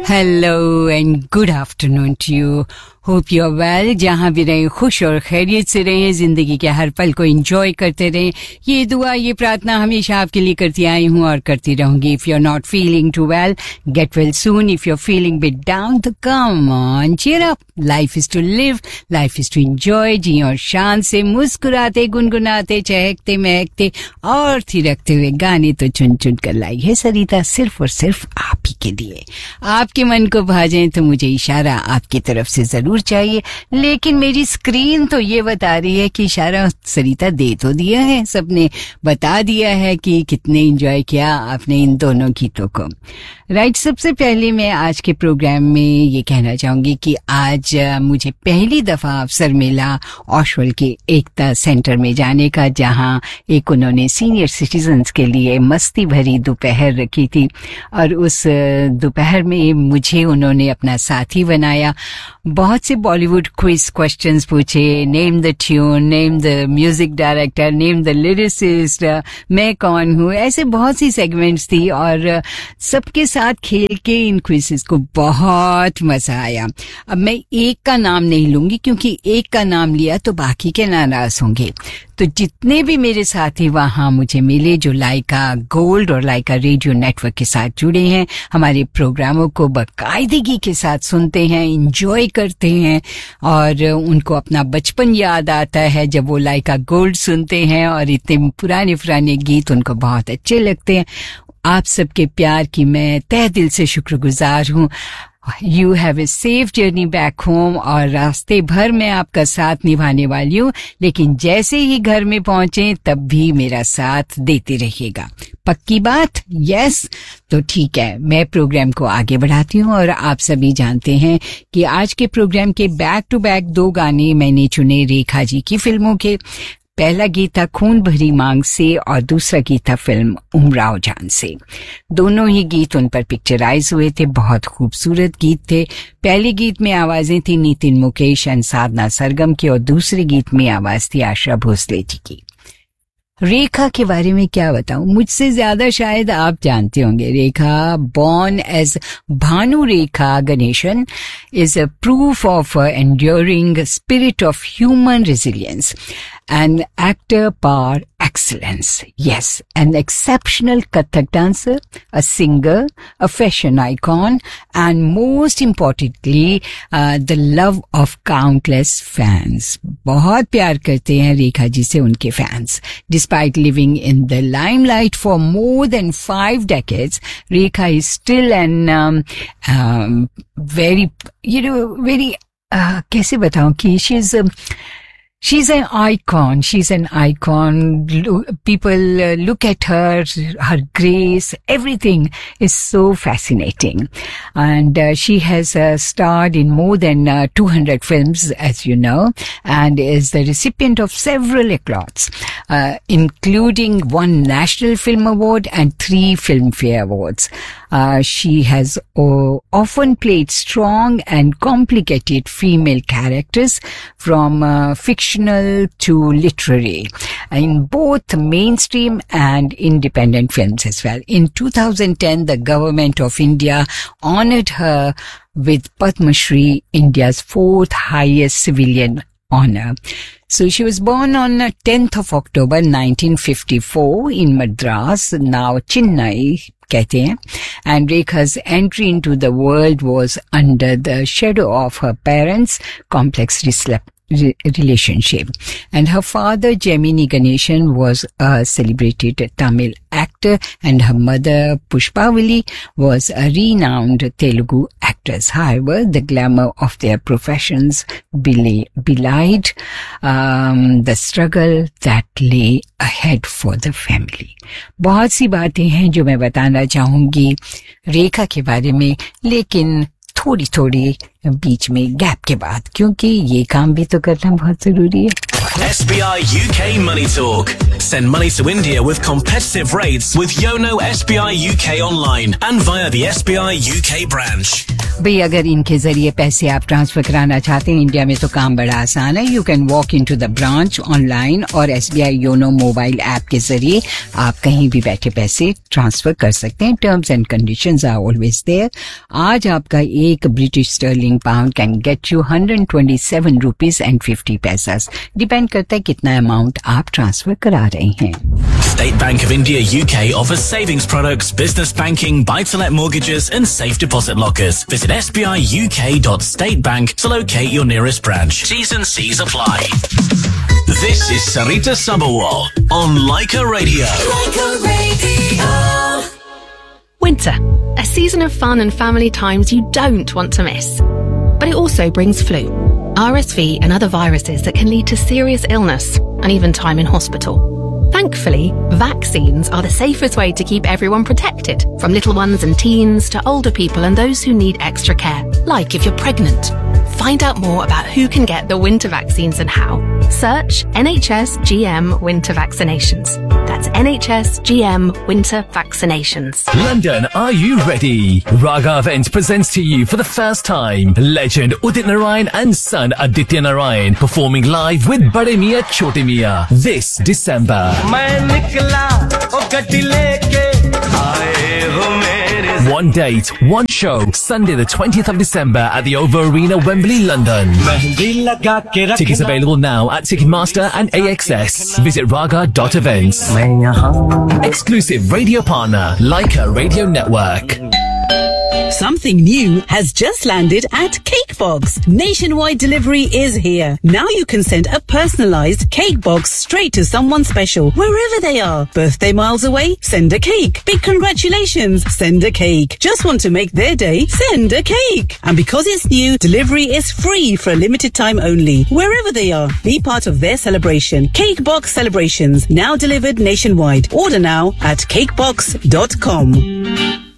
Hello and good afternoon to you. Hope you are well. जहाँ भी रहें खुश और खैरियत से रहें, जिंदगी के हर पल को एंजॉय करते रहें. ये दुआ, ये प्रार्थना हमेशा आपके लिए करती आई हूँ और करती रहूंगी. If you're not feeling too well, get well soon. If you're feeling bit down, तो come on, cheer up. Life is to live, life is to enjoy. जी और शान से मुस्कुराते, गुनगुनाते, चहकते, महकते और थिरकते हुए गाने तो चुन चुन कर लाई है सरिता, सिर्फ और सिर्फ आप ही के लिए. आपके मन को भा जाए तो मुझे इशारा आपकी तरफ से जरूर चाहिए, लेकिन मेरी स्क्रीन तो ये बता रही है कि इशारा सरिता दे तो दिया है, सबने बता दिया है कि कितने एंजॉय किया आपने इन दोनों गीतों को. राइट, सबसे पहले मैं आज के प्रोग्राम में ये कहना चाहूंगी कि आज मुझे पहली दफा अवसर मिला ऑशवल के एकता सेंटर में जाने का, जहां एक उन्होंने सीनियर सिटीजन्स के लिए मस्ती भरी दोपहर रखी थी और उस दोपहर में मुझे उन्होंने अपना साथी बनाया. बहुत से बॉलीवुड क्विज क्वेश्चंस पूछे, name the tune, name the music director, name the lyricist, मैं कौन हूँ, ऐसे बहुत सी सेगमेंट्स थी और सबके साथ खेल के इन क्विज़ेस को बहुत मजा आया. अब मैं एक का नाम नहीं लूंगी क्योंकि एक का नाम लिया तो बाकी के नाराज होंगे. तो जितने भी मेरे साथी वहां मुझे मिले जो लाइका गोल्ड और लाइका रेडियो नेटवर्क के साथ जुड़े हैं, हमारे प्रोग्रामों को बाकायदगी के साथ सुनते हैं, एंजॉय करते हैं और उनको अपना बचपन याद आता है जब वो लाइका गोल्ड सुनते हैं और इतने पुराने पुराने गीत उनको बहुत अच्छे लगते हैं. आप सबके प्यार की मैं तहे दिल से शुक्रगुजार हूँ. You have a safe journey back home और रास्ते भर में आपका साथ निभाने वाली हूँ, लेकिन जैसे ही घर में पहुंचे तब भी मेरा साथ देते रहिएगा. पक्की बात? यस. तो ठीक है, मैं प्रोग्राम को आगे बढ़ाती हूँ और आप सभी जानते हैं कि आज के प्रोग्राम के बैक टू बैक 2 गाने मैंने चुने रेखा जी की फिल्मों के. पहला गीत था खून भरी मांग से और दूसरा गीत था फिल्म उमराव जान से. दोनों ही गीत उन पर पिक्चराइज हुए थे, बहुत खूबसूरत गीत थे. पहले गीत में आवाजें थी नितिन मुकेश एंड साधना सरगम की और दूसरे गीत में आवाज थी आशा भोसले जी की. रेखा के बारे में क्या बताऊं, मुझसे ज्यादा शायद आप जानते होंगे. रेखा, born as Bhanu Rekha Ganeshan, is a proof of enduring spirit of human resilience, an actor par excellence. Yes, an exceptional Kathak dancer, a singer, a fashion icon, and most importantly, the love of countless fans. बहुत प्यार करते हैं रेखा जी से उनके fans. Despite living in the limelight for more than 5 decades, Rekha is still an very, कैसे बताऊं कि she's an icon. She's an icon. People look at her grace, everything is so fascinating. And she has starred in more than 200 films, as you know, and is the recipient of several accolades, including 1 National Film Award and 3 Filmfare Awards. She has often played strong and complicated female characters, from fictional to literary, in both mainstream and independent films as well. In 2010, the government of India honored her with Padma Shri, India's 4th highest civilian honor. So she was born on 10th of October 1954 in Madras, now Chennai कहते हैं. And Rekha's entry into the world was under the shadow of her parents' complex relationship. And her father, Gemini Ganeshan, was a celebrated Tamil actor, and her mother, Pushpavali, was a renowned Telugu actress. However, the glamour of their professions belied the struggle that lay ahead for the family. बहुत सी बातें हैं जो मैं बताना चाहूंगी रेखा के बारे में, लेकिन थोड़ी थोड़ी बीच में गैप के बाद, क्योंकि ये काम भी तो करना बहुत जरूरी है. SBI UK Money Talk. Send money to India with competitive rates with Yono SBI UK online and via the SBI UK branch. भाई अगर इनके जरिए पैसे आप ट्रांसफर कराना चाहते हैं इंडिया में तो काम बड़ा आसान है. You can walk into the branch online और SBI योनो मोबाइल ऐप के जरिए आप कहीं भी बैठे पैसे ट्रांसफर कर सकते हैं. Terms and conditions are always there. आज आपका एक British sterling pound can get you 127 rupees and 50 पैसास. Depend करता है कितना अमाउंट आप ट्रांसफर करा रहे हैं. State Bank of India UK offers savings products, business banking, buy-to-let mortgages and safe deposit lockers. Visit sbiuk.statebank to locate your nearest branch. T's and C's apply. This is Sarita Sabharwal on Laika Radio. Laika Radio. Winter, a season of fun and family times you don't want to miss. But it also brings flu, RSV and other viruses that can lead to serious illness and even time in hospital. Thankfully, vaccines are the safest way to keep everyone protected, from little ones and teens to older people and those who need extra care, like if you're pregnant. Find out more about who can get the winter vaccines and how. Search NHS GM Winter Vaccinations. That's NHS GM Winter Vaccinations. London, are you ready? Raga Events presents to you for the first time legend Udit Narayan and son Aditya Narayan performing live with Bade Miyan Chote Miyan this December. One date, one show, Sunday the 20th of December at the OVO Arena, Wembley, London. Tickets available now at Ticketmaster and AXS. Visit raga.events. Exclusive radio partner, Laika Radio Network. Something new has just landed at Cakebox. Nationwide delivery is here. Now you can send a personalized cake box straight to someone special, wherever they are. Birthday miles away? Send a cake. Big congratulations? Send a cake. Just want to make their day? Send a cake. And because it's new, delivery is free for a limited time only. Wherever they are, be part of their celebration. Cakebox celebrations, now delivered nationwide. Order now at cakebox.com.